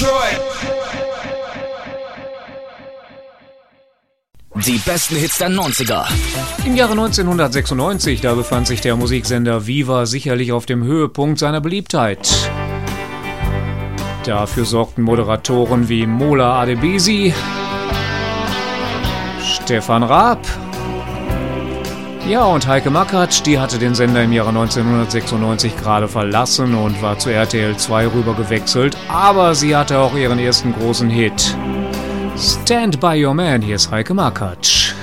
Die besten Hits der 90er. Im Jahre 1996, da befand sich der Musiksender Viva sicherlich auf dem Höhepunkt seiner Beliebtheit. Dafür sorgten Moderatoren wie Mola Adebisi, Stefan Raab, ja, und Heike Makatsch, die hatte den Sender im Jahre 1996 gerade verlassen und war zu RTL 2 rüber gewechselt, aber sie hatte auch ihren ersten großen Hit. Stand by Your Man, hier ist Heike Makatsch.